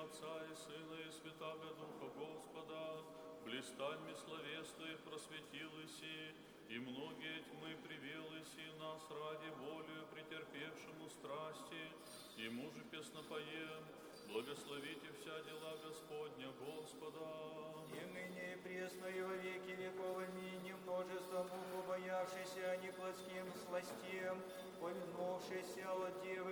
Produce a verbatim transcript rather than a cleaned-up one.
Отца и Сына и Святаго Духа Господа, блистаньми словес Твоих просветил Иси, и многие тьмы привел Иси нас ради волею претерпевшему страсти, ему же песнопоем, благословите вся дела Господня Господа. И ныне и пресно и во веки веков, аминь. Множество мук, убоявшийся, а не плотским сластям, повинувшийся от Девы